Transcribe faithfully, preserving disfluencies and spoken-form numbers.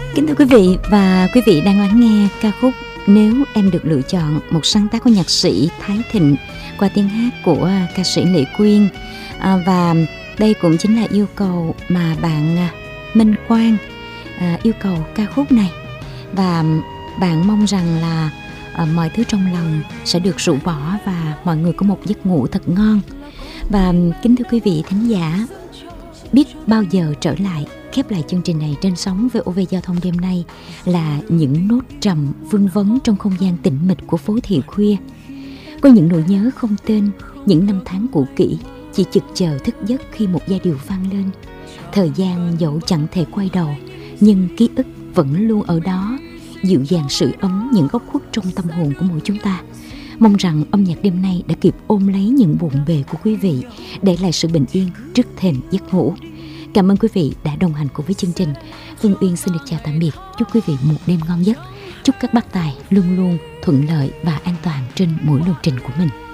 Kính thưa quý vị, và quý vị đang lắng nghe ca khúc Nếu Em Được Lựa Chọn, một sáng tác của nhạc sĩ Thái Thịnh qua tiếng hát của ca sĩ Lệ Quyên. À, và đây cũng chính là yêu cầu mà bạn Minh Quang à, yêu cầu ca khúc này. Và bạn mong rằng là à, mọi thứ trong lòng sẽ được rũ bỏ và mọi người có một giấc ngủ thật ngon. Và kính thưa quý vị thính giả, biết bao giờ trở lại khép lại chương trình này trên sóng vê o vê Giao thông đêm nay là những nốt trầm vương vấn trong không gian tĩnh mịch của phố thị khuya. Có những nỗi nhớ không tên, những năm tháng cũ kỹ chỉ chực chờ thức giấc khi một giai điệu vang lên. Thời gian dẫu chẳng thể quay đầu, nhưng ký ức vẫn luôn ở đó, dịu dàng sưởi ấm những góc khuất trong tâm hồn của mỗi chúng ta. Mong rằng âm nhạc đêm nay đã kịp ôm lấy những bộn bề của quý vị, để lại sự bình yên trước thềm giấc ngủ. Cảm ơn quý vị đã đồng hành cùng với chương trình. Phương Uyên xin được chào tạm biệt, chúc quý vị một đêm ngon giấc. Chúc các bác tài luôn luôn thuận lợi và an toàn trên mỗi lộ trình của mình.